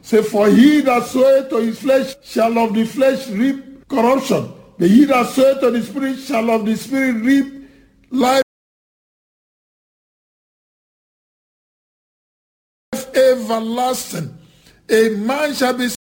Say, for he that soweth to his flesh shall of the flesh reap corruption, but he that soweth to the Spirit shall of the Spirit reap life everlasting. A man shall be